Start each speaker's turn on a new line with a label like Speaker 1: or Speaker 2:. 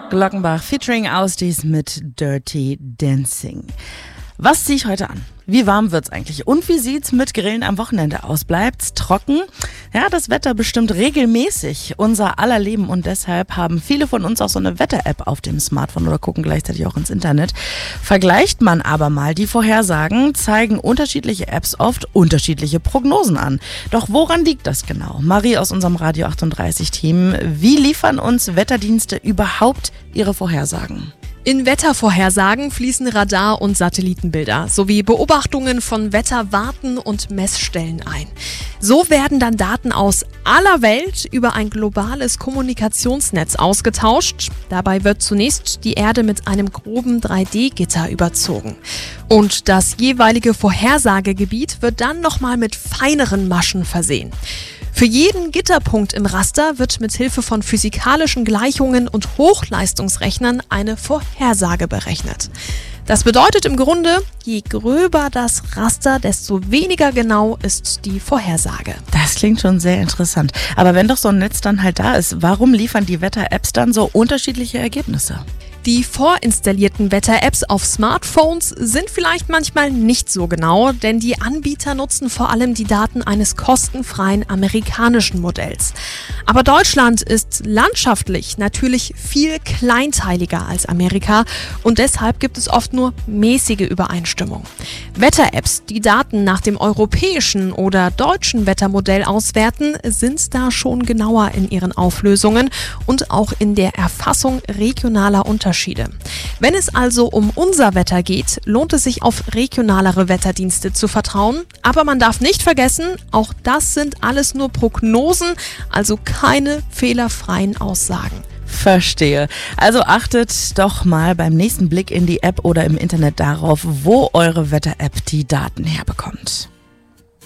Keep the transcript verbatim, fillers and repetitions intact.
Speaker 1: Glockenbach featuring Ausdies mit Dirty Dancing. Was ziehe ich heute an? Wie warm wird's eigentlich? Und wie sieht's mit Grillen am Wochenende aus? Bleibt's trocken? Ja, das Wetter bestimmt regelmäßig unser aller Leben und deshalb haben viele von uns auch so eine Wetter-App auf dem Smartphone oder gucken gleichzeitig auch ins Internet. Vergleicht man aber mal die Vorhersagen, zeigen unterschiedliche Apps oft unterschiedliche Prognosen an. Doch woran liegt das genau? Marie aus unserem Radio achtunddreißig Team, wie liefern uns Wetterdienste überhaupt ihre Vorhersagen?
Speaker 2: In Wettervorhersagen fließen Radar- und Satellitenbilder sowie Beobachtungen von Wetterwarten und Messstellen ein. So werden dann Daten aus aller Welt über ein globales Kommunikationsnetz ausgetauscht. Dabei wird zunächst die Erde mit einem groben drei D Gitter überzogen. Und das jeweilige Vorhersagegebiet wird dann nochmal mit feineren Maschen versehen. Für jeden Gitterpunkt im Raster wird mit Hilfe von physikalischen Gleichungen und Hochleistungsrechnern eine Vorhersage berechnet. Das bedeutet im Grunde, je gröber das Raster, desto weniger genau ist die Vorhersage.
Speaker 1: Das klingt schon sehr interessant. Aber wenn doch so ein Netz dann halt da ist, warum liefern die Wetter-Apps dann so unterschiedliche Ergebnisse?
Speaker 2: Die vorinstallierten Wetter-Apps auf Smartphones sind vielleicht manchmal nicht so genau, denn die Anbieter nutzen vor allem die Daten eines kostenfreien amerikanischen Modells. Aber Deutschland ist landschaftlich natürlich viel kleinteiliger als Amerika und deshalb gibt es oft nur mäßige Übereinstimmung. Wetter-Apps, die Daten nach dem europäischen oder deutschen Wettermodell auswerten, sind da schon genauer in ihren Auflösungen und auch in der Erfassung regionaler Unterschiede. Wenn es also um unser Wetter geht, lohnt es sich auf regionalere Wetterdienste zu vertrauen. Aber man darf nicht vergessen, auch das sind alles nur Prognosen, also keine fehlerfreien Aussagen.
Speaker 1: Verstehe. Also achtet doch mal beim nächsten Blick in die App oder im Internet darauf, wo eure Wetter-App die Daten herbekommt.